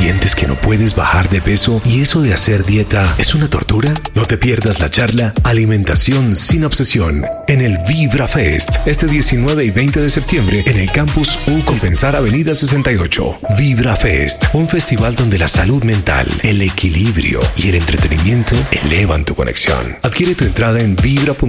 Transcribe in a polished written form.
¿Sientes que no puedes bajar de peso y eso de hacer dieta es una tortura? No te pierdas la charla Alimentación sin Obsesión en el Vibra Fest este 19 y 20 de septiembre en el Campus U Compensar Avenida 68. Vibra Fest, un festival donde la salud mental, el equilibrio y el entretenimiento elevan tu conexión. Adquiere tu entrada en vibra.com